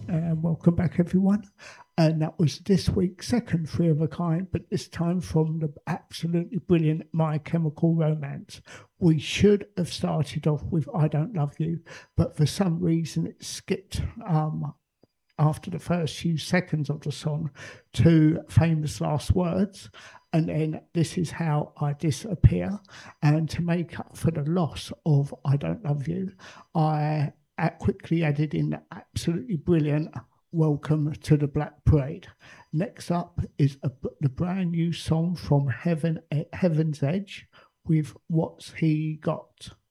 And welcome back, everyone. And that was this week's second Three of a Kind, but this time from the absolutely brilliant My Chemical Romance. We should have started off with I Don't Love You, but for some reason it skipped after the first few seconds of the song to Famous Last Words. And then This Is How I Disappear. And to make up for the loss of I Don't Love You, I quickly added in the absolutely brilliant Welcome to the Black Parade. Next up is the brand new song from Heaven's Edge with What's He Got.